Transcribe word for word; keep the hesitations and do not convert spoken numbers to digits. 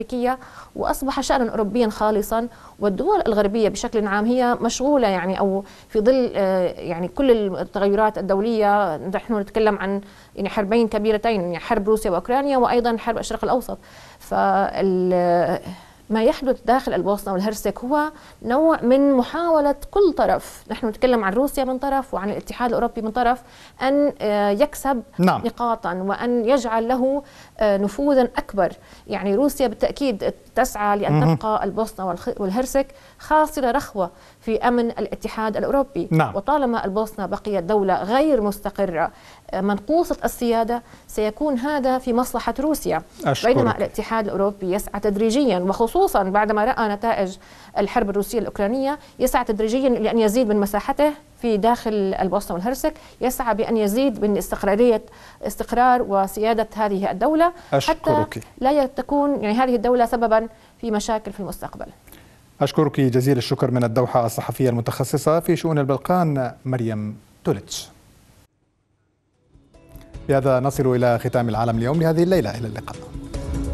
الأمريكية وأصبح شأنا أوروبيا خالصا، والدول الغربية بشكل عام هي مشغولة يعني أو في ظل يعني كل التغيرات الدولية. نحن نتكلم عن يعني حربين كبيرتين، يعني حرب روسيا وأوكرانيا وأيضا حرب الشرق الأوسط. فال ما يحدث داخل البوسنة والهرسك هو نوع من محاولة كل طرف، نحن نتكلم عن روسيا من طرف وعن الاتحاد الأوروبي من طرف، أن يكسب نعم. نقاطا وأن يجعل له نفوذا أكبر. يعني روسيا بالتأكيد تسعى لأن تبقى البوسنة والهرسك خاصرة رخوة في أمن الاتحاد الأوروبي. نعم. وطالما البوسنة بقيت دولة غير مستقرة منقوصة السيادة سيكون هذا في مصلحة روسيا. أشكرك. بينما الاتحاد الأوروبي يسعى تدريجيا، وخصوصا بعدما رأى نتائج الحرب الروسية الأوكرانية، يسعى تدريجيا لأن يزيد من مساحته في داخل البوسنة والهرسك، يسعى بأن يزيد من استقرارية استقرار وسيادة هذه الدولة. أشكرك. حتى لا تكون يعني هذه الدولة سببا في مشاكل في المستقبل. أشكرك جزيل الشكر من الدوحة الصحفية المتخصصة في شؤون البلقان مريم تولتش. بهذا نصل إلى ختام العالم اليوم لهذه الليلة، إلى اللقاء.